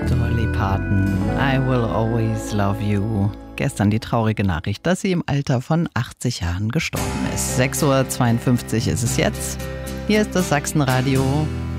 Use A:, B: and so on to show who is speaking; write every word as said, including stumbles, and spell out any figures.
A: Dolly Parton, I will always love you. Gestern die traurige Nachricht, dass sie im Alter von achtzig Jahren gestorben ist. sechs Uhr zweiundfünfzig ist es jetzt. Hier ist das Sachsenradio.